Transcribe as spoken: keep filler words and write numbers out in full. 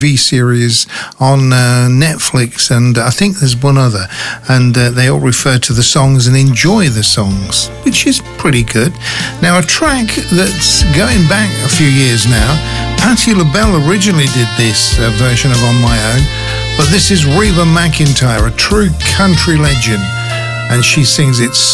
V series on uh, Netflix, and I think there's one other, and uh, they all refer to the songs and enjoy the songs, which is pretty good. Now, a track that's going back a few years now, Patti LaBelle originally did this uh, version of On My Own, but this is Reba McEntire, a true country legend, and she sings it